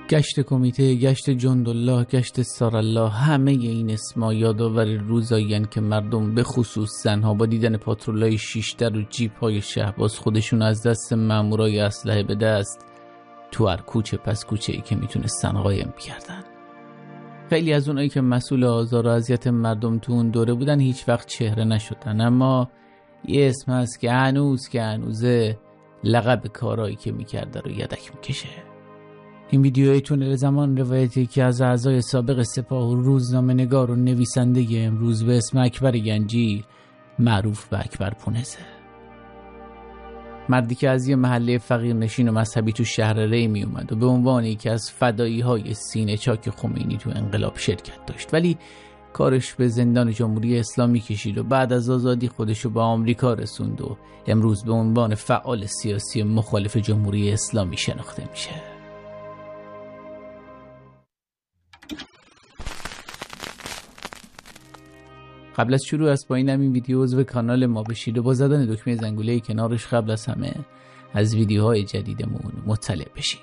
گشت کمیته، گشت جندالله، گشت سارالله، همه این اسما یادآور روزایین که مردم به خصوص زنها با دیدن پاترولای شیشتر و جیپ‌های شهباز خودشون از دست مامورای اسلحه به دست تو هر کوچه پس کوچه‌ای که میتونستن قایم بیاردن. خیلی از اونایی که مسئول آزار و اذیت مردم تو اون دوره بودن هیچ وقت چهره نشدن، اما یه اسم هست که هنوزه لقب کارایی که میکرده رو یدک میکشه. این ویدیوی تونل زمان روایتی که از اعضای سابق سپاه و روزنامه نگار و نویسنده امروز به اسم اکبر گنجی معروف به اکبر پونزه. مردی که از یه محله فقیرنشین و مذهبی تو شهر ری می اومد و به عنوان یکی از فدایی های سینه چاک خمینی تو انقلاب شرکت داشت، ولی کارش به زندان جمهوری اسلامی کشید و بعد از آزادی خودشو به آمریکا رسوند و امروز به عنوان فعال سیاسی مخالف جمهوری اسلامی شناخته میشه. قبل از شروع از پایین این ویدیو عضو کانال ما بشید و با زدن دکمه زنگوله کنارش قبل از همه از ویدیوهای جدیدمون مطلع بشید.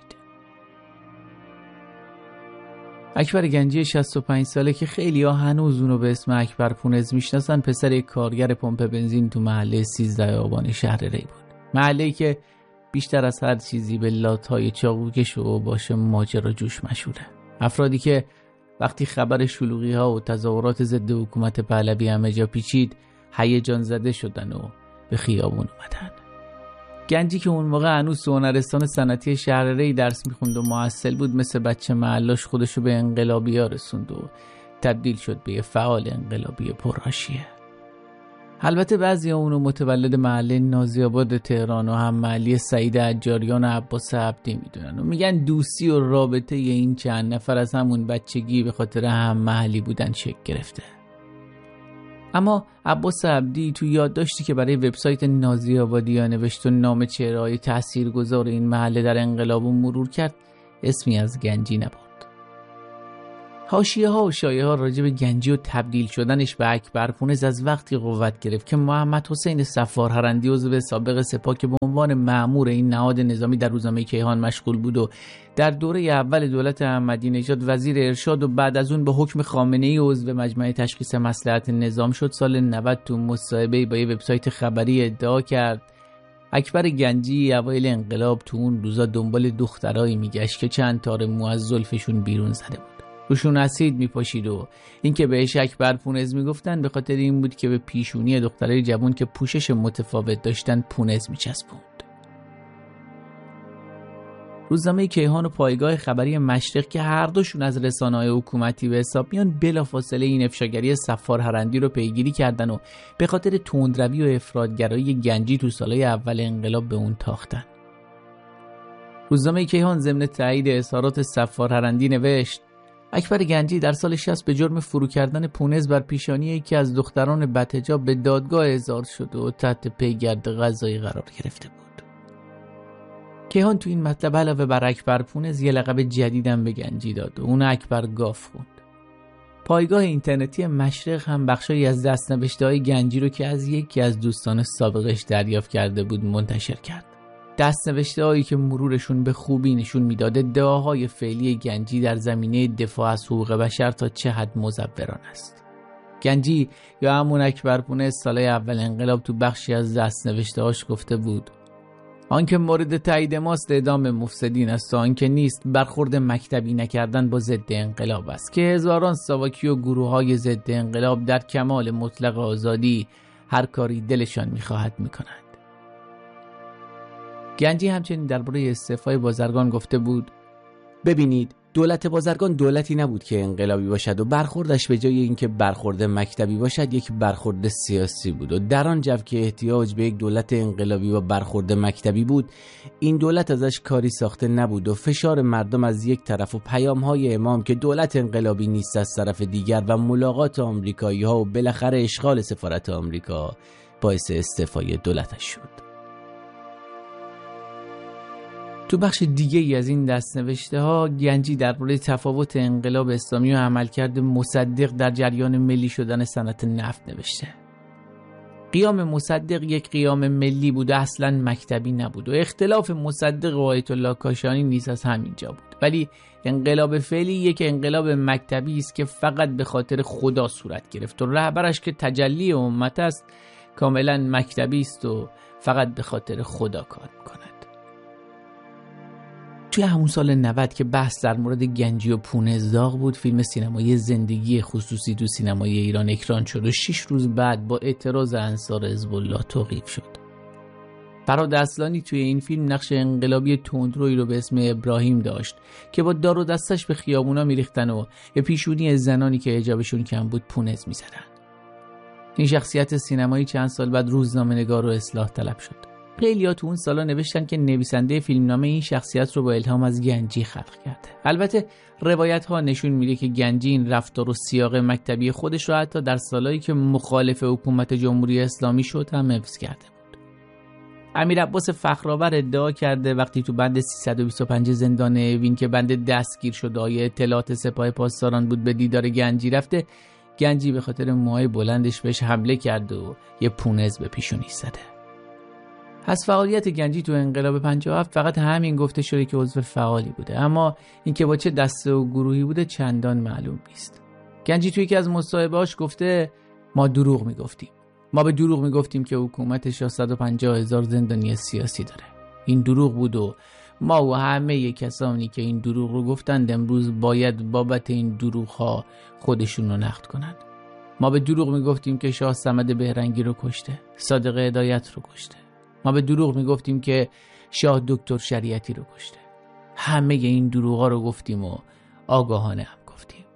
اکبر گنجی 65 ساله که خیلی ها هنوز اونو به اسم اکبر پونز میشناسن، پسر یک کارگر پمپ بنزین تو محله 13 آبان شهر ری بود. محله‌ای که بیشتر از هر چیزی به لات‌های چاقوکش و باشه ماجرا جوش مشهوره. افرادی که وقتی خبر شلوغی‌ها و تظاهرات ضد حکومت پهلوی همه جا پیچید هیجان زده شدن و به خیابون اومدن. گنجی که اون موقع هنوز تو هنرستان صنعتی شهر ری درس میخوند و محصل بود، مثل بچه محلاش خودشو به انقلابی‌ها رسوند و تبدیل شد به یه فعال انقلابی پرحاشیه. البته بعضی اونو متولد محله نازی‌آباد تهران و هم محلی سعید عجاریان و عباس عبدی میدونن و میگن دوستی و رابطه این چند نفر از همون بچگی به خاطر هم محلی بودن شکل گرفته. اما عباس عبدی تو یادداشتی که برای وبسایت نازی‌آبادی‌ها نوشت و نام چهره‌های تاثیرگذار این محله در انقلاب مرور کرد، اسمی از گنجی نبرد. حاشیه‌ها و شایعه‌ها راجع به گنجی و تبدیل شدنش به اکبر پونز از وقتی قوت گرفت که محمد حسین سفارهرندی عضو سابق سپاه که به عنوان مأمور این نهاد نظامی در روزنامه کیهان مشغول بود و در دوره اول دولت احمدی نژاد وزیر ارشاد و بعد از اون به حکم خامنه‌ای عضو مجمع تشخیص مصلحت نظام شد، سال 90 تو مصاحبه‌ای با یه وبسایت خبری ادعا کرد اکبر گنجی اوایل انقلاب تو اون روزا دنبال دخترایی میگشت که چند تار مو از زلفشون بیرون زده بود، روشون اسید میپاشید و این که بهش اکبر پونز میگفتن به خاطر این بود که به پیشونی دخترای جوان که پوشش متفاوت داشتن پونز میچسبوند. روزنامه کیهان و پایگاه خبری مشرق که هر دوشون از رسانه‌های حکومتی به حساب میان بلافاصله این افشاگری سفارهرندی رو پیگیری کردن و به خاطر تندروی و افراطگرایی گنجی تو سالهای اول انقلاب به اون تاختن. روزنامه کیهان ضمن تایید اظهارات سفارهرندی نوشت اکبر گنجی در سال 60 به جرم فرو کردن پونز بر پیشانی یکی از دختران بدحجاب به دادگاه احضار شد و تحت پیگرد قضایی قرار گرفته بود. کیهان تو این مطلب علاوه بر اکبر پونز یه لقب جدیدم به گنجی داد و اون اکبر گاف خوند. پایگاه اینترنتی مشرق هم بخشایی از دست‌نوشته‌های گنجی رو که از یکی از دوستان سابقش دریافت کرده بود منتشر کرد. دست‌نوشته‌هایی که مرورشون به خوبی نشون میداد ادعاهای فعلی گنجی در زمینه دفاع از حقوق بشر تا چه حد مزورانه است. گنجی یا همون اکبر پونز سالهای اول انقلاب تو بخشی از دست‌نوشته‌هاش گفته بود آنکه مورد تایید ماست اعدام مفسدین است و آنکه نیست برخورد مکتبی نکردن با ضد انقلاب است که هزاران ساواکی و گروه‌های ضد انقلاب در کمال مطلق آزادی هر کاری دلشان می‌خواهد می‌کنند. گنجی همچنین درباره استعفای بازرگان گفته بود ببینید دولت بازرگان دولتی نبود که انقلابی باشد و برخوردش به جای اینکه برخورد مکتبی باشد یک برخورد سیاسی بود و در آن جو که احتیاج به یک دولت انقلابی و برخورد مکتبی بود این دولت ازش کاری ساخته نبود و فشار مردم از یک طرف و پیام‌های امام که دولت انقلابی نیست از طرف دیگر و ملاقات آمریکایی‌ها و بالاخره اشغال سفارت آمریکا باعث استعفای دولتش شد. تو بخش دیگه ای از این دست‌نوشته ها گنجی درباره تفاوت انقلاب اسلامی و عملکرد مصدق در جریان ملی شدن صنعت نفت نوشته. قیام مصدق یک قیام ملی بود و اصلا مکتبی نبود و اختلاف مصدق و آیت الله کاشانی نیز از همینجا بود. ولی انقلاب فعلی یک انقلاب مکتبی است که فقط به خاطر خدا صورت گرفت و رهبرش که تجلی امت است کاملا مکتبی است و فقط به خاطر خدا کار میکند. توی همون سال 90 که بحث در مورد گنجی و پونه داغ بود، فیلم سینمایی زندگی خصوصی تو سینمای ایران اکران شد و 6 روز بعد با اعتراض انصار حزب الله توقیف شد. فرهاد اصلانی توی این فیلم نقش انقلابی تندرویی رو به اسم ابراهیم داشت که با دار و دستش به خیابونا میریختن و به پیشونی زنانی که حجابشون کم بود پونز میزدن. این شخصیت سینمایی چند سال بعد روزنامه‌نگار و اصلاح طلب شد. خیلی‌ها تو اون سالا نوشتن که نویسنده فیلمنامه این شخصیت رو با الهام از گنجی خلق کرده. البته روایت‌ها نشون میده که گنجی این رفتار و سیاق مکتبی خودش رو حتی در سالایی که مخالف حکومت جمهوری اسلامی شد هم حفظ کرده بود. امیر عباس فخرآور ادعا کرده وقتی تو بند 325 زندان اوین که بند دستگیر شده‌های اطلاعات سپاه پاسداران بود به دیدار گنجی رفته، گنجی به خاطر موهای بلندش بهش حمله کرده و یه پونز به پیشونیش زده. از فعالیت گنجی تو انقلاب 57 فقط همین گفته شده که عضو فعالی بوده، اما اینکه با چه دسته و گروهی بوده چندان معلوم نیست. گنجی توی یکی از مصاحبه‌هاش گفته ما دروغ میگفتیم. ما به دروغ میگفتیم که حکومت 650,000 زندانی سیاسی داره. این دروغ بود و ما و همه کسانی که این دروغ رو گفتند امروز باید بابت این دروغ‌ها خودشون رو نقد کنند. ما به دروغ میگفتیم که شاه صمد بهرنگی رو کشته، صادق هدایت رو کشته. ما به دروغ میگفتیم که شاه دکتر شریعتی رو کشته. همه این دروغا رو گفتیم و آگاهانه هم گفتیم.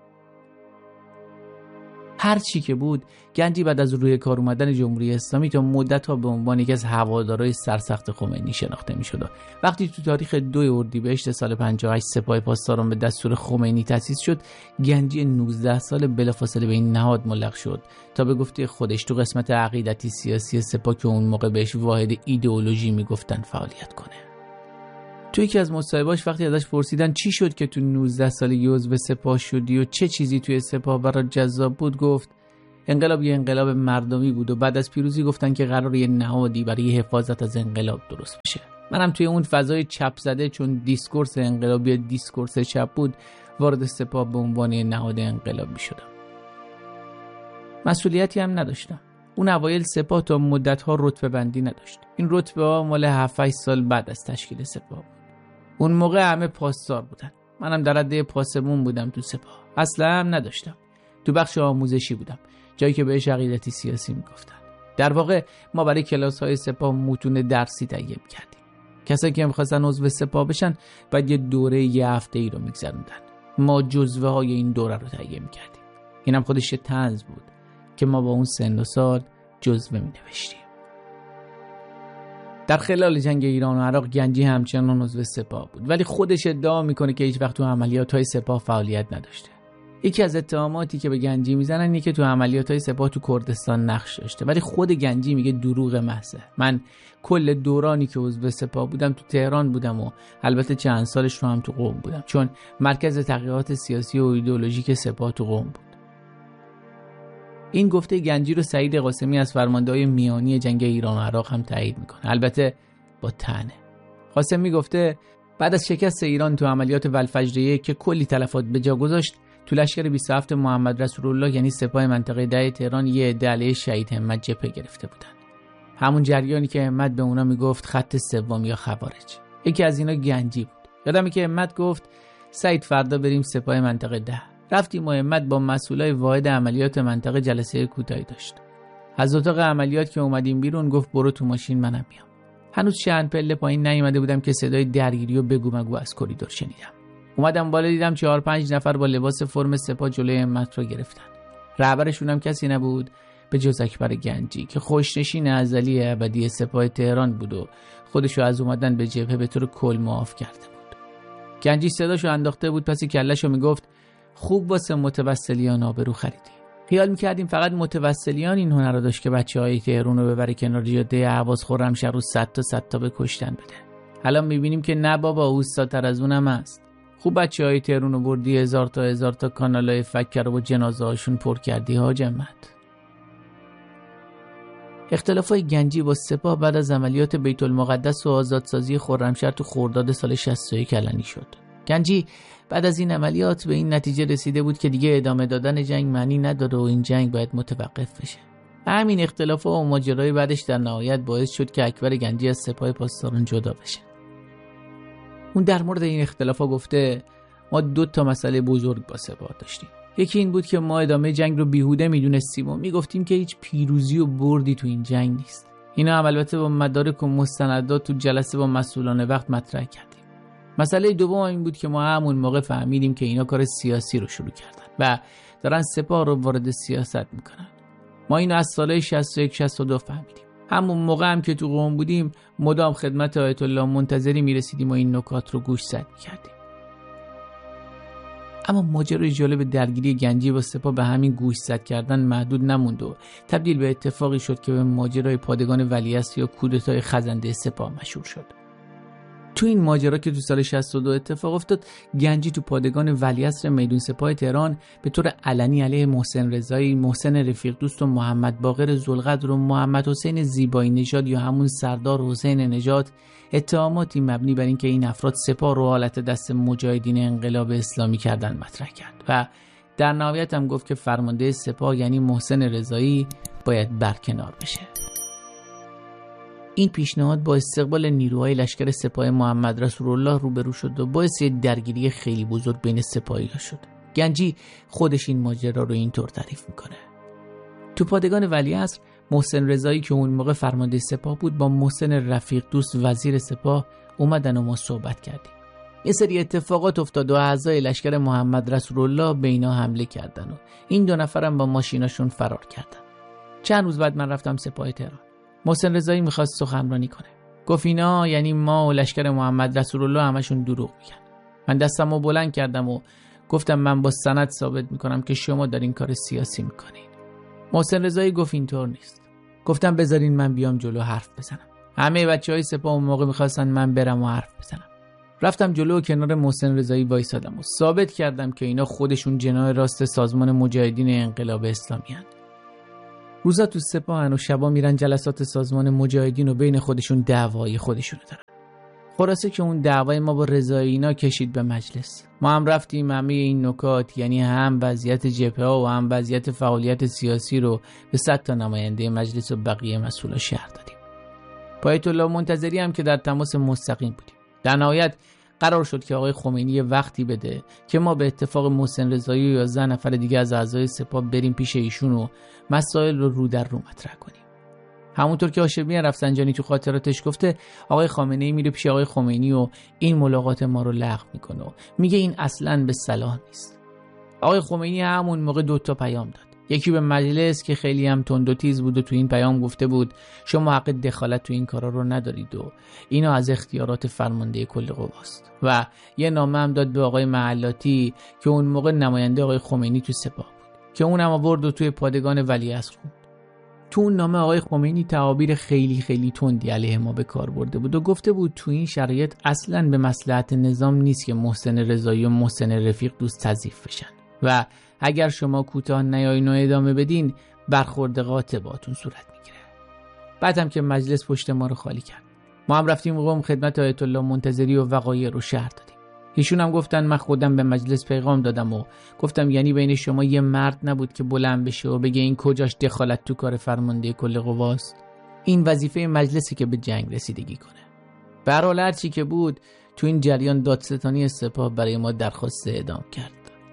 هر چی که بود، گنجی بعد از روی کار اومدن جمهوری اسلامی تا مدت‌ها به عنوان یکی از هوادارهای سرسخت خمینی شناخته می‌شد. وقتی تو تاریخ 2 اردیبهشت سال 58 سپاه پاسداران به دستور خمینی تأسیس شد، گنجی 19 سال بلافاصله به این نهاد ملحق شد تا به گفته خودش تو قسمت عقیدتی سیاسی سپاه که اون موقع بهش واحد ایدئولوژی میگفتن فعالیت کنه. توی یکی از مصاحبه‌اش وقتی ازش پرسیدن چی شد که تو 19 سالگی عضو سپاه شدی و چه چیزی توی سپاه برات جذاب بود، گفت انقلاب یه انقلاب مردمی بود و بعد از پیروزی گفتن که قرار یه نهادی برای حفاظت از انقلاب درست بشه. منم توی اون فضای چپ زده چون دیسکورس انقلابی دیسکورس چپ بود وارد سپاه به عنوان نهاد انقلابی شدم. مسئولیتی هم نداشتم. اون اوایل سپاه تا مدت‌ها رتبه بندی نداشت. این رتبه ها مال 7-8 سال بعد از تشکیل سپاه. اون موقع همه پاسدار بودن. منم در رده پاسبون بودم تو سپاه. اصلا هم نداشتم. تو بخش آموزشی بودم، جایی که بهش عقیدتی سیاسی میگفتن. در واقع ما برای کلاس‌های سپاه متون درسی تهیه کردیم. کسایی که می‌خواستن عضو سپاه بشن بعد یه دوره یه هفته‌ای رو می‌گذروندن. ما جزوه‌های این دوره رو تهیه می‌کردیم. اینم خودش طنز بود که ما با اون سن و سال جزوه می‌نوشتیم. در خلال جنگ ایران و عراق گنجی همچنان عضو سپاه بود، ولی خودش ادعا میکنه که هیچ وقت تو عملیات‌های سپاه فعالیت نداشته. یکی از اتهاماتی که به گنجی میزنن اینه که تو عملیات‌های سپاه تو کردستان نقش داشته، ولی خود گنجی میگه دروغ محضه. من کل دورانی که عضو سپاه بودم تو تهران بودم و البته چند سالش رو هم تو قم بودم، چون مرکز تحقیقات سیاسی و ایدئولوژیک سپاه تو قم بود. این گفته گنجی رو سعید قاسمی از فرمانده‌های میانی جنگ ایران و عراق هم تایید میکنه، البته با طعنه. قاسمی گفته بعد از شکست ایران تو عملیات ولفجریه که کلی تلفات به جا گذاشت، تو لشکر 27 محمد رسول الله یعنی سپاه منطقه 10 تهران یه عده علیه شهید همت جبهه گرفته بودن. همون جریانی که همت به اونا میگفت خط سوم یا خوارج. یکی از اینا گنجی بود. یادمه که همت گفت سعید فردا بریم سپاه منطقه 10. رفتیم و همت با مسئولای واحد عملیات منطقه جلسه کوتاهی داشت. از اتاق عملیات که اومدیم بیرون گفت برو تو ماشین منم میام. هنوز چند پله پایین نیومده بودم که صدای درگیری و بگو مگو از کریدور شنیدم. اومدم بالا دیدم 4-5 نفر با لباس فرم سپاه جلوی همت رو گرفتن. رهبرشون هم کسی نبود به جز اکبر گنجی که خوشنشین ازلی ابدی سپاه تهران بود و خودشو از اومدن به جبهه به طور کل معاف کرده بود. گنجی صداشو انداخته بود پس کلهشو میگفت خوب واسه متوسلیان آبرو خریدی. خیال میکردیم فقط متوسلیان این هنر رو داشت که بچه‌های تهران رو ببره کنار جاده اهواز خرمشهر رو 100 تا بکشتن بده. الان میبینیم که نه بابا اوستاتر از اونم هست. خوب بچه‌های تهران رو بردی 1000 تا کانالای فکر رو با جنازه هاشون پر کردی حاج همت. اختلافات گنجی با سپاه بعد از عملیات بیت المقدس و آزادسازی خرمشهر تو خرداد سال 61 علنی شد. گنجی بعد از این عملیات به این نتیجه رسیده بود که دیگه ادامه دادن جنگ معنی نداره و این جنگ باید متوقف بشه. همین اختلافات و ماجرای بعدش در نهایت باعث شد که اکبر گنجی از سپاه پاسداران جدا بشه. اون در مورد این اختلافات گفته ما 2 مسئله بزرگ با سپاه داشتیم. یکی این بود که ما ادامه جنگ رو بیهوده میدونستیم و میگفتیم که هیچ پیروزی و بردی تو این جنگ نیست. اینا هم البته با مدارک و مستندات تو جلسه با مسئولان وقت مطرح کردیم. مسئله دوم این بود که ما همون موقع فهمیدیم که اینا کار سیاسی رو شروع کردن و دارن سپاه رو وارد سیاست میکنن. ما اینو از سال 61 62 فهمیدیم. همون موقع هم که تو قم بودیم مدام خدمت آیت الله منتظری میرسیدیم و این نکات رو گوش زد میکردیم. اما ماجرای جالب درگیری گنجی با سپاه به همین گوش زد کردن محدود نموند و تبدیل به اتفاقی شد که به ماجرای پادگان ولیعصر یا کودتای خزنده سپاه مشهور شد. تو این ماجرا که تو سال 62 اتفاق افتاد، گنجی تو پادگان ولیعصر میدون سپاه تهران به طور علنی علیه محسن رضایی، محسن رفیق دوست و محمد باقر ذوالقدر و محمد حسین زیبایی نژاد یا همون سردار حسین نژاد اتهاماتی مبنی بر اینکه این افراد سپاه رو حالت دست مجاهدین انقلاب اسلامی کردن مطرح کرد و در نهایت هم گفت که فرمانده سپاه یعنی محسن رضایی باید برکنار بشه. این پیشنهاد با استقبال نیروهای لشکر سپاه محمد رسول الله روبرو شد و باعث درگیری خیلی بزرگ بین سپاهی‌ها شد. گنجی خودش این ماجرا رو اینطور تعریف میکنه: تو پادگان ولیعصر محسن رضایی که اون موقع فرمانده سپاه بود با محسن رفیق دوست وزیر سپاه اومدن و ما صحبت کردیم. یه سری اتفاقات افتاد و اعضای لشکر محمد رسول الله به اینا حمله کردن و این 2 نفرم با ماشیناشون فرار کردن. چند روز بعد من رفتم سپاه تهران. محسن رضایی میخواست سخنرانی کنه. گفت اینا یعنی ما و لشکر محمد رسول الله همشون دروغ میگن. من دستمو بلند کردم و گفتم من با سند ثابت میکنم که شما دارین کار سیاسی میکنین. محسن رضایی گفت اینطور نیست. گفتم بذارین من بیام جلو حرف بزنم. همه بچهای سپاه اون موقع میخواستن من برم و حرف بزنم. رفتم جلو و کنار محسن رضایی وایسادم و ثابت کردم که اینا خودشون جناح راست سازمان مجاهدین انقلاب اسلامی هستند. روزا تو سپاهن و شبا میرن جلسات سازمان مجاهدین و بین خودشون دعوای خودشونو دارن. خلاصه که اون دعوای ما با رضایی اینا کشید به مجلس. ما هم رفتیم همه این نکات یعنی هم وضعیت جبهه‌ها و هم وضعیت فعالیت سیاسی رو به 100 تا نماینده مجلس و بقیه مسئولا شهر دادیم. با آیت الله منتظری هم که در تماس مستقیم بودیم. در نهایت قرار شد که آقای خمینی وقتی بده که ما به اتفاق محسن رضایی و 11 نفر دیگه از اعضای سپاه بریم پیش ایشون و مسائل رو در رو مطرح کنیم. همونطور که هاشمی رفسنجانی تو خاطراتش گفته، آقای خامنه‌ای میره پیش آقای خمینی و این ملاقات ما رو لغو میکنه و میگه این اصلاً به صلاح نیست. آقای خمینی همون موقع 2 تا پیام داد. یکی به مجلس که خیلی هم تند و تیز بود و تو این پیام گفته بود شما حق دخالت تو این کارا رو ندارید و اینا از اختیارات فرمانده کل قواست، و یه نامه هم داد به آقای محلاتی که اون موقع نماینده آقای خمینی تو سپاه بود که اونم آورد و توی پادگان ولیعصر خوند. تو اون نامه آقای خمینی تعابیر خیلی خیلی تندی علیه ما به کار برده بود و گفته بود تو این شرایط اصلاً به مصلحت نظام نیست که محسن رضایی و محسن رفیق دوست تضعیف بشن و اگر شما کوتاه نیاین و ادامه بدین برخورد قاطع باهاتون صورت میگیره. بعد هم که مجلس پشت ما رو خالی کرد، ما هم رفتیم قم خدمت آیت الله منتظری و وقایع رو شرح دادیم. ایشون هم گفتن من خودم به مجلس پیغام دادم و گفتم یعنی بین شما یه مرد نبود که بلند بشه و بگه این کجاش دخالت تو کار فرمانده کل قواست؟ این وظیفه مجلسی که به جنگ رسیدگی کنه. به هر حال هر چی که بود تو این جریان دادستانی سپاه برای ما درخواست اعدام کرد.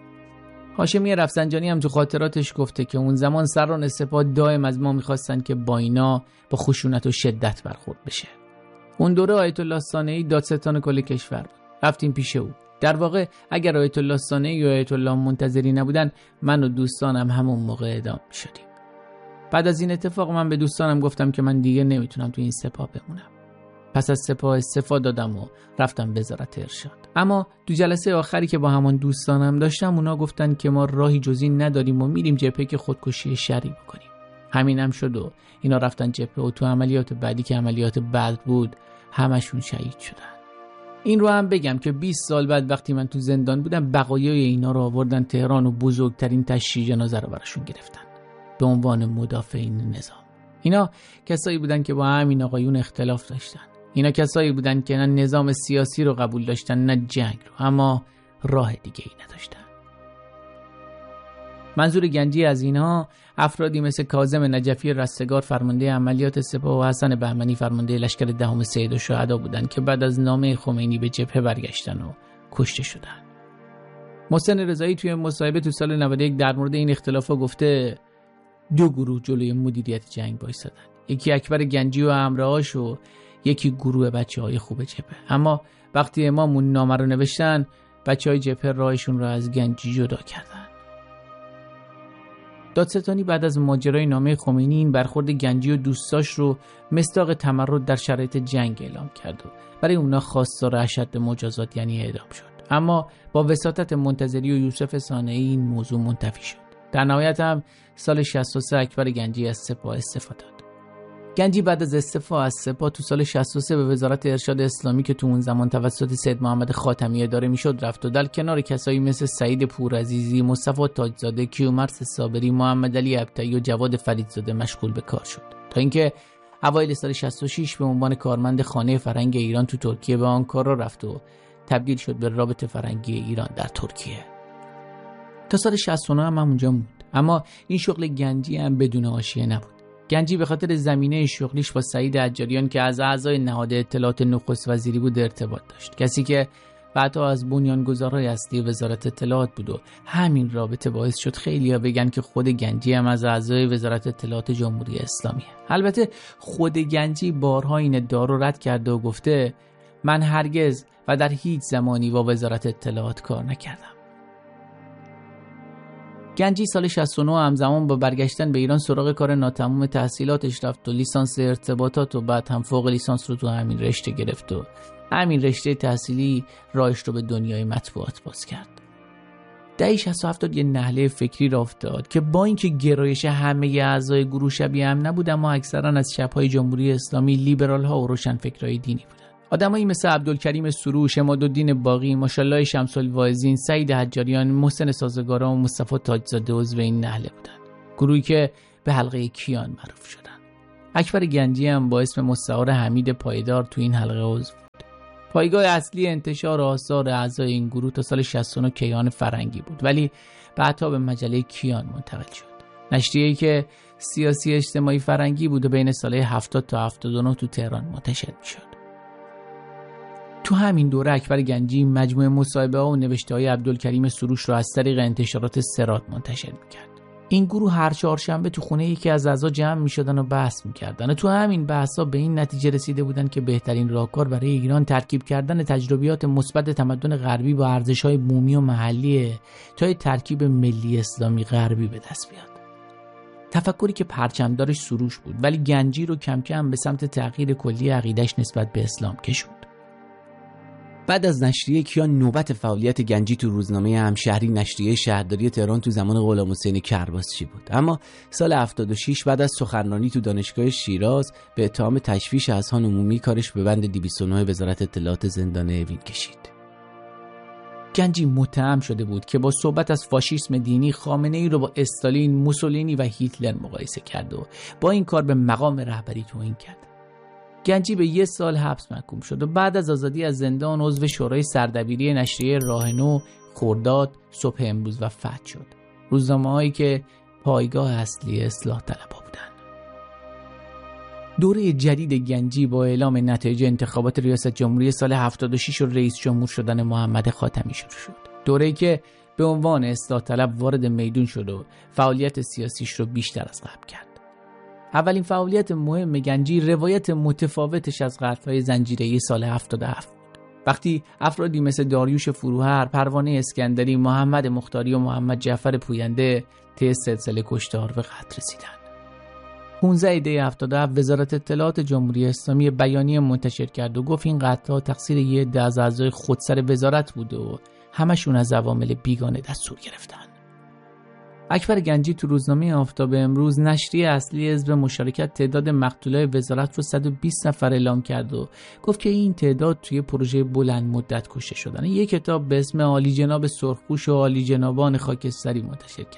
هاشمی رفسنجانی هم تو خاطراتش گفته که اون زمان سران سپاه دائم از ما میخواستن که با اینا با خشونت و شدت برخورد بشه. اون دوره آیت الله صانعی دادستان کل کشور بود. رفتیم پیش او. در واقع اگر آیت الله صانعی یا آیت الله منتظری نبودن من و دوستانم همون موقع اعدام شدیم. بعد از این اتفاق من به دوستانم گفتم که من دیگه نمیتونم تو این سپاه بمونم. پس از سپاه استعفا دادم و رفتم وزارت ارشاد. اما تو جلسه آخری که با همان دوستانم داشتم اونا گفتن که ما راهی جز این نداریم و میریم جبهه که خودکشی شرعی بکنیم. همینم شد و اینا رفتن جبهه و تو عملیات بعدی که عملیات بدر بود همشون شهید شدن. این رو هم بگم که 20 سال بعد وقتی من تو زندان بودم بقایای اینا رو آوردن تهران و بزرگترین تشییع جنازه رو براشون گرفتن به عنوان مدافعین نظام. اینا کسایی بودن که با همین آقایون اختلاف داشتن. اینا کسایی بودن که نه نظام سیاسی رو قبول داشتن نه جنگ رو، اما راه دیگه ای نداشتن. منظور گنجی از اینها افرادی مثل کاظم نجفی رستگار فرمانده عملیات سپاه و حسن بهمنی فرمانده لشکر دهم سید الشهدا بودند که بعد از نامه خمینی به جبهه برگشتن و کشته شدن. محسن رضایی توی مصاحبه تو سال 91 در مورد این اختلافا گفته 2 گروه جلوی مدیریت جنگ وایسادن، یکی اکبر گنجی و همراهاش و یکی گروه بچه‌های خوب جبهه. اما وقتی امام اون نامه رو نوشتن، بچه‌های جبهه راهشون رو از گنجی جدا کردن. دادستانی بعد از ماجرای نامه خمینی این برخورد گنجی و دوستاش رو مصداق تمرد در شرایط جنگ اعلام کرد و برای اونا خواستار اشد مجازات یعنی اعدام شد. اما با وساطت منتظری و یوسف صانعی این موضوع منتفی شد. در نهایت هم سال 63 اکبر گنجی از سپاه استعفا داد. گنجی بعد از استعفا از سپاه تو سال 63 به وزارت ارشاد اسلامی که تو اون زمان توسط سید محمد خاتمی اداره میشد رفت و در کنار کسایی مثل سعید پورعزیزی، مصطفی تاجزاده، کیومرث صابری، محمد علی ابطحی و جواد فریدزاده مشغول به کار شد تا اینکه اوایل سال 66 به عنوان کارمند خانه فرهنگ ایران تو ترکیه به آنکارا رفت و تبدیل شد به رابطه فرهنگی ایران در ترکیه. تا سال 69 هم اونجا موند. اما این شغل گنجی هم بدون حاشیه نبود. گنجی به خاطر زمینه شغلیش با سعید حجاریان که از اعضای نهاد اطلاعات نخست وزیری بود ارتباط داشت، کسی که بعدها از بنیانگذارای اصلی وزارت اطلاعات بود و همین رابطه باعث شد خیلی‌ها بگن که خود گنجی هم از اعضای وزارت اطلاعات جمهوری اسلامیه. البته خود گنجی بارها این ادعا رو رد کرده و گفته من هرگز و در هیچ زمانی با وزارت اطلاعات کار نکردم. گنجی سال 69 همزمان با برگشتن به ایران سراغ کار ناتمام تحصیلاتش رفت و لیسانس ارتباطات و بعد هم فوق لیسانس رو تو همین رشته گرفت و همین رشته تحصیلی راهش رو به دنیای مطبوعات باز کرد. دهه 67 یه نهله فکری راه افتاد که با اینکه گرایش همه اعضای گروه شبیه هم نبود، اما اکثرا از چپ‌های جمهوری اسلامی، لیبرال ها و روشنفکرای دینی بودن. آدمایی مثل عبدالکریم سروش، عمادالدین باقی، ماشاءالله شمس الواعظین، سعید حجاریان، محسن سازگارا و مصطفی تاجزاده عضو این نهله بودن. گروهی که به حلقه کیان معروف شدن. اکبر گنجی هم با اسم مستعار حمید پایدار تو این حلقه عضو بود. پایگاه اصلی انتشار آثار اعضای این گروه تا سال 69 کیان فرنگی بود، ولی بعدها به مجله کیان منتقل شد. نشریه‌ای که سیاسی اجتماعی فرنگی بود و بین سالهای 70 تا 79 تو تهران منتشر می‌شد. تو همین دوره اکبر گنجی مجموعه مصاحبه‌ها و نوشته‌های عبدالکریم سروش رو از طریق انتشارات سرات منتشر می‌کرد. این گروه هر چهارشنبه تو خونه یکی از اعضا جمع می‌شدن و بحث می‌کردن. تو همین بحث‌ها به این نتیجه رسیده بودن که بهترین راهکار برای ایران ترکیب کردن تجربیات مثبت تمدن غربی با ارزش‌های بومی و محلیه تا ترکیب ملی اسلامی غربی به دست بیاد. تفکری که پرچمدارش سروش بود، ولی گنجی رو کم کم به سمت تغییر کلی عقیده‌اش نسبت به اسلام کشوند. بعد از نشریه کیان نوبت فعالیت گنجی تو روزنامه همشهری نشریه شهرداری تهران تو زمان غلام حسین کرباسچی بود. اما سال 76 بعد از سخنرانی تو دانشگاه شیراز به اتهام تشویش اذهان عمومی کارش به بند 209 وزارت اطلاعات زندان اوین کشید. گنجی متهم شده بود که با صحبت از فاشیسم دینی خامنه‌ای رو با استالین، موسولینی و هیتلر مقایسه کرد و با این کار به مقام رهبری توهین کرد. گنجی به 1 سال حبس محکوم شد و بعد از آزادی از زندان عضو شورای سردبیری نشریه راهنو، خرداد، صبح امروز و فتح شد. روزنامه‌هایی که پایگاه اصلی اصلاح طلبها بودند. دوره جدید گنجی با اعلام نتایج انتخابات ریاست جمهوری سال 76 و رئیس جمهور شدن محمد خاتمی شروع شد. دوره‌ای که به عنوان اصلاح طلب وارد میدون شد و فعالیت سیاسیش رو بیشتر از قبل کرد. اولین فعالیت مهم گنجی روایت متفاوتش از قتل‌های زنجیره‌ای سال 77 بود. وقتی افرادی مثل داریوش فروهر، پروانه اسکندری، محمد مختاری و محمد جعفر پوینده طی سلسله کشتار به قتل رسیدند. 15 دی 77 وزارت اطلاعات جمهوری اسلامی بیانیه منتشر کرد و گفت این قتل‌ها تقصیر یه عده از اعضای خودسر وزارت بوده و همشون از عوامل بیگانه دستور گرفتن. اکبر گنجی تو روزنامه آفتاب امروز نشریه اصلی حزب مشارکت تعداد مقتولای وزارت رو 120 نفر اعلام کرد و گفت که این تعداد توی پروژه بلند مدت کشته شدن. یک کتاب به اسم عالی جناب سرخپوش و عالی جنابان خاکستری منتشر کرد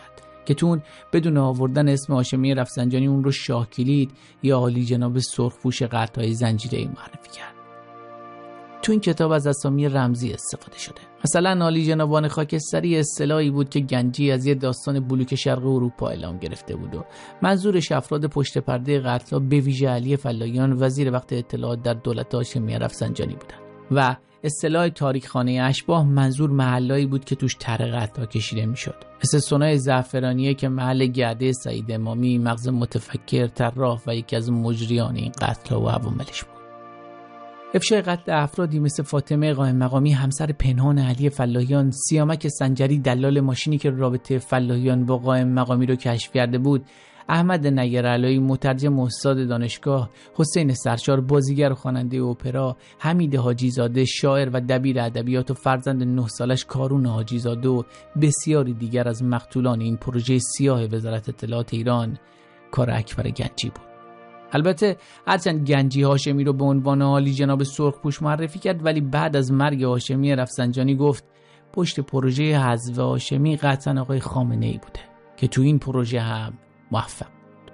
که تو اون بدون آوردن اسم هاشمی رفسنجانی اون رو شاه کلید یا عالی جناب سرخپوش قطعه‌های زنجیره‌ای معرفی کرد. تو این کتاب از اسامی رمزی استفاده شده. مثلا عالی جنابان خاکستری اصطلاحی بود که گنجی از یه داستان بلوک شرق اروپا اعلام گرفته بود و منظورش افراد پشت پرده قتل‌ها به ویژه علی فلاییان وزیر وقت اطلاعات در دولت هاشمی رفسنجانی بودن و اصطلاح تاریکخانه اشباح منظور محلایی بود که توش طره قتل‌ها کشیده میشد، مثل سونای زعفرانیه که محل گرده سعید امامی، مغز متفکر طراح و یکی از مجریان این قتل‌ها و عواملش بود. افشای قتل افرادی مثل فاطمه قائم مقامی همسر پنهان علی فلاحیان، سیامک سنجری دلال ماشینی که رابطه فلاحیان با قائم مقامی رو کشف کرده بود، احمد نیرعلایی مترجم استاد دانشگاه، حسین سرشار بازیگر و خواننده اپرا، حمید حاجیزاده شاعر و دبیر ادبیات و فرزند 9 سالش کارون حاجیزاده و بسیاری دیگر از مقتولان این پروژه سیاه وزارت اطلاعات ایران کار اکبر گنجی بود. البته هرچند گنجی هاشمی رو به عنوان عالی جناب سرخپوش معرفی کرد، ولی بعد از مرگ هاشمی رفسنجانی گفت پشت پروژه حذف هاشمی قطعا آقای خامنه‌ای بوده که تو این پروژه هم موفق بود.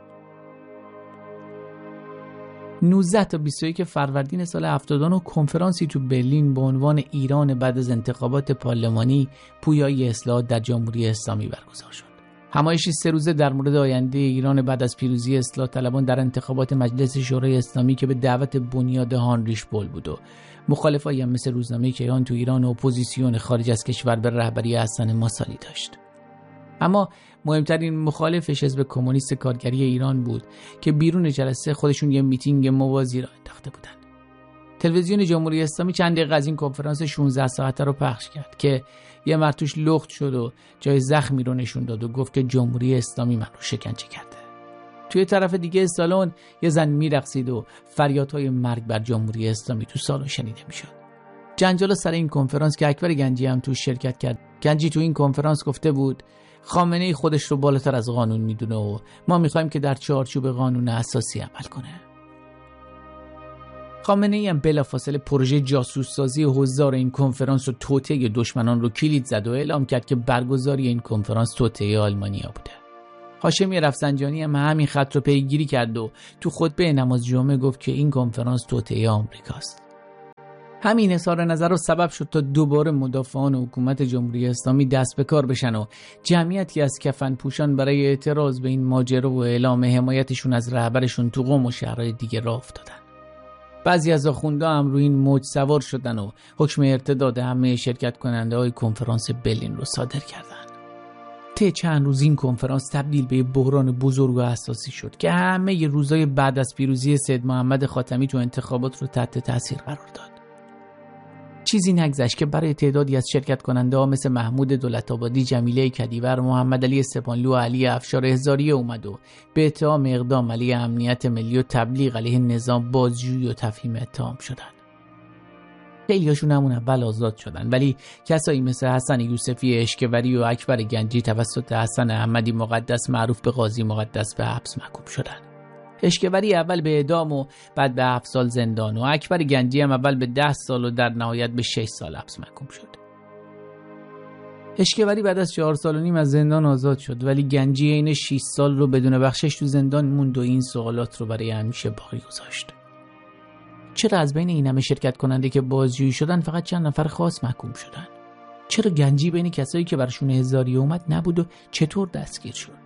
19 تا 21 فروردین سال 79 کنفرانسی تو برلین با عنوان ایران بعد از انتخابات پارلمانی پویایی اصلاحات در جمهوری اسلامی برگزار شد. همایشی 3 روزه در مورد آینده ایران بعد از پیروزی اصلاح طلبان در انتخابات مجلس شورای اسلامی که به دعوت بنیاد هانریش بول بود و مخالفایی هم مثل روزنامه کیهان تو ایران و اپوزیسیون خارج از کشور به رهبری حسن ماسالی داشت. اما مهمترین مخالفش حزب کمونیست کارگری ایران بود که بیرون جلسه خودشون یه میتینگ موازی را انداخته بودن. تلویزیون جمهوری اسلامی چند دقیقه از این کنفرانس 16 ساعته رو پخش کرد که یه مرتوش لخت شد و جای زخمی رو نشون داد و گفت که جمهوری اسلامی من رو شکنجه کرده. توی طرف دیگه سالن یه زن میرقصید و فریادهای مرگ بر جمهوری اسلامی تو سالن شنیده میشد. جنجال سر این کنفرانس که اکبر گنجی هم تو شرکت کرد. گنجی تو این کنفرانس گفته بود خامنه‌ای خودش رو بالاتر از قانون میدونه و ما میخوایم که در چارچوب قانون اساسی عمل کنه. خامنه‌ای هم بلافاصله پروژه جاسوس سازی حضار این کنفرانس و توطئه دشمنان رو کلید زد و اعلام کرد که برگزاری این کنفرانس توطئه آلمانیا بوده. هاشمی رفسنجانی هم همین خط رو پیگیری کرد و تو خطبه نماز جمعه گفت که این کنفرانس توطئه آمریکاست. همین اظهار نظر رو سبب شد تا دوباره مدافعان حکومت جمهوری اسلامی دست به کار بشن و جمعیتی از کفن پوشان برای اعتراض به این ماجرا و اعلام حمایتشون از رهبرشون تو قم و شهرهای دیگه راه افتادن. بعضی از آخوندا هم روی این موج سوار شدن و حکم ارتداد همه شرکت کننده های کنفرانس برلین رو صادر کردن. طی چند روز این کنفرانس تبدیل به بحران بزرگ و اساسی شد که همه روزهای بعد از پیروزی سید محمد خاتمی تو انتخابات رو تحت تاثیر قرار داد. چیزی نگذشت که برای تعدادی از شرکت کننده ها مثل محمود دولت‌آبادی، جمیله کدیور، محمد علی استپانلو و علی افشار هزاریه اومد و به اتهام اقدام علیه امنیت ملی و تبلیغ علیه نظام بازجویی و تفهیم اتهام شدند. خیلی‌هاشون همون اول آزاد شدن، ولی کسایی مثل حسن یوسفی اشکوری و اکبر گنجی توسط حسن احمدی مقدس معروف به قاضی مقدس به حبس محکوم شدند. اشکوری اول به اعدام و بعد به 7 سال زندان و اکبر گنجی هم اول به 10 سال و در نهایت به 6 سال حبس محکوم شد. اشکوری بعد از 4 سال و نیم از زندان آزاد شد، ولی گنجی عین 6 سال رو بدون بخشش تو زندان موند و این سوالات رو برای همیشه باقی گذاشت. چرا از بین این همه شرکت کننده که بازجویی شدن فقط چند نفر خاص محکوم شدن؟ چرا گنجی بین کسایی که برشون هزاریه اومد نبود و چطور دستگیر شد؟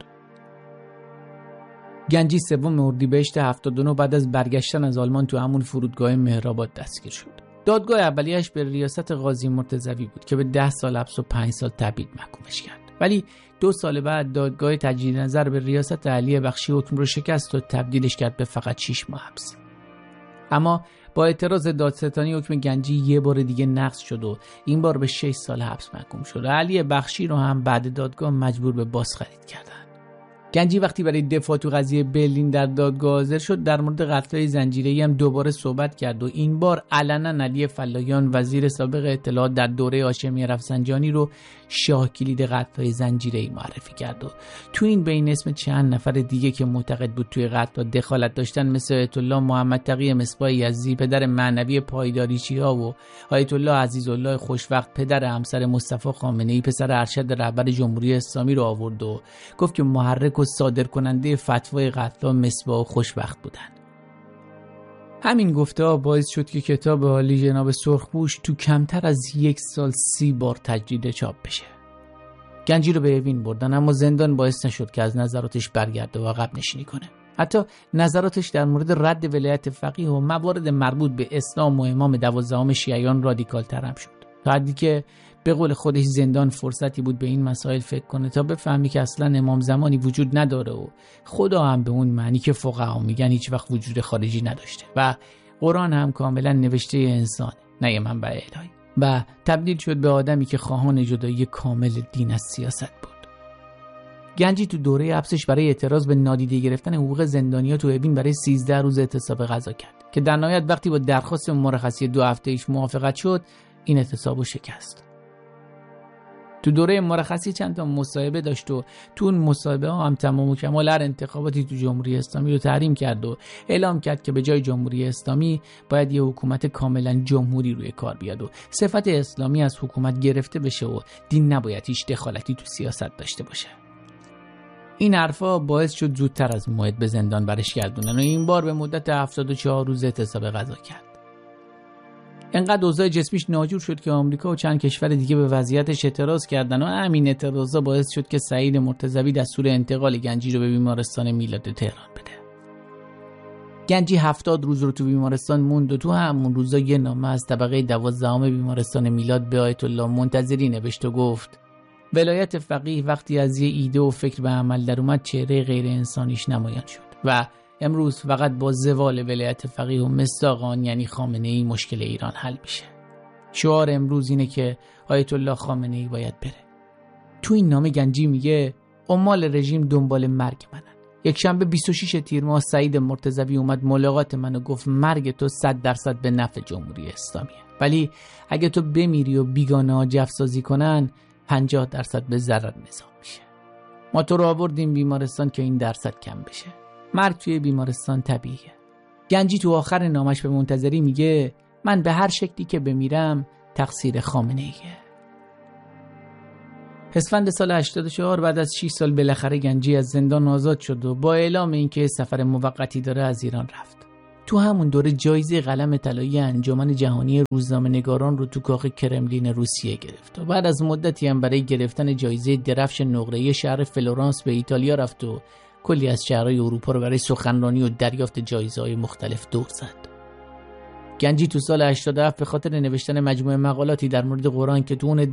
گنجی 3 اردیبهشت 79 بعد از برگشتن از آلمان تو همون فرودگاه مهرآباد دستگیر شد. دادگاه اولیه‌اش به ریاست قاضی مرتضوی بود که به 10 سال حبس و 5 سال تبعید محکومش کرد. ولی 2 سال بعد دادگاه تجدید نظر به ریاست علی بخشی حکم رو شکست و تبدیلش کرد به فقط 6 ماه حبس. اما با اعتراض دادستانی حکم گنجی یه بار دیگه نقض شد و این بار به 6 سال حبس محکوم شد. علی بخشی رو هم بعد دادگاه مجبور به بازخرید کردن. گنجی وقتی برای دفاع تو قضیه برلین در دادگاه حاضر شد در مورد قتل‌های زنجیره‌ای هم دوباره صحبت کرد و این بار علنا علی فلاحیان وزیر سابق اطلاعات در دوره هاشمی رفسنجانی رو شاه کلید قتل‌های زنجیره‌ای معرفی کرد و تو این بین اسم چند نفر دیگه که معتقد بود توی قتل دخالت داشتن مثل آیت الله محمد تقی مصباح یزدی پدر معنوی پایداریچی‌ها و آیت الله عزیزالله خوشوقت پدر همسر مصطفی خامنه‌ای پسر ارشد رهبر جمهوری اسلامی رو آورد و گفت که محرک و صادر کننده فتوای قتل مصباح و خوشوقت بودن. همین گفته‌ها باعث شد که کتاب عالی جناب سرخپوش تو کمتر از 1 سال 30 بار تجدید چاپ بشه. گنجی رو به اوین بردن اما زندان باعث نشد که از نظراتش برگرده و عقب نشینی کنه. حتی نظراتش در مورد رد ولایت فقیه و موارد مربوط به اسلام و امام 12 شیعیان رادیکال تر هم شد. تا حدی که به قول خودش زندان فرصتی بود به این مسائل فکر کنه تا بفهمی که اصلا امام زمانی وجود نداره و خدا هم به اون معنی که فقها میگن هیچ وقت وجود خارجی نداشته و قرآن هم کاملا نوشته انسان نه منبع الهی و تبدیل شد به آدمی که خواهان جدایی کامل دین از سیاست بود. گنجی تو دوره حبسش برای اعتراض به نادیده گرفتن حقوق زندانیان تو اوین برای 13 روز اعتصاب غذا کرد که در نهایت وقتی با درخواست مرخصی 2 هفته‌ایش موافقت شد این اعتصابو شکست. تو دوره مرخصی چند تا مصاحبه داشت و تو اون مصاحبه ها هم تمام و کمال هر انتخاباتی تو جمهوری اسلامی رو تحریم کرد و اعلام کرد که به جای جمهوری اسلامی باید یه حکومت کاملا جمهوری روی کار بیاد و صفت اسلامی از حکومت گرفته بشه و دین نباید هیچ دخالتی تو سیاست داشته باشه. این حرفا باعث شد زودتر از موعد به زندان برش گردونن و این بار به مدت 74 روز اعتصاب غذا کرد. انقدر اوضاع جسمیش ناجور شد که آمریکا و چند کشور دیگه به وضعیتش اعتراض کردن و همین اعتراضا باعث شد که سعید مرتضوی دستور انتقال گنجی رو به بیمارستان میلاد تهران بده. گنجی 70 روز رو تو بیمارستان موند و تو همون روزا یه نامه از طبقه 12 بیمارستان میلاد به آیت الله منتظری نوشت و گفت ولایت فقیه وقتی از یه ایده و فکر به عمل در اومد چهره غیر انسانیش نمایان شد و امروز فقط با زوال ولایت فقیه و مصداق آن یعنی خامنه‌ای مشکل ایران حل میشه. شعار امروز اینه که آیت الله خامنه‌ای باید بره. تو این نامه گنجی میگه عمال رژیم دنبال مرگ منن. یک شنبه 26 تیر ماه سعید مرتضوی اومد ملاقات منو گفت مرگ تو 100% به نفع جمهوری اسلامیه. ولی اگه تو بمیری و بیگانه ها جفسازی کنن 50% به ضرر نظام میشه. ما تو رو آوردیم بیمارستان که این درصد کم بشه. مرگ توی بیمارستان طبیعیه. گنجی تو آخر نامش به منتظری میگه من به هر شکلی که بمیرم تقصیر خامنه‌ایه. اسفند سال 84 بعد از 6 سال بالاخره گنجی از زندان آزاد شد و با اعلام اینکه سفر موقتی داره از ایران رفت. تو همون دوره جایزه قلم طلایی انجمن جهانی روزنامه‌نگاران رو تو کاخ کرملین روسیه گرفت و بعد از مدتی هم برای گرفتن جایزه درفش نقره‌ای شهر فلورانس به ایتالیا رفت و کلی از شهرهای اروپا رو برای سخنرانی و دریافت جایزه‌های مختلف دور زد. گنجی تو سال 87 به خاطر نوشتن مجموعه مقالاتی در مورد قرآن که تو اون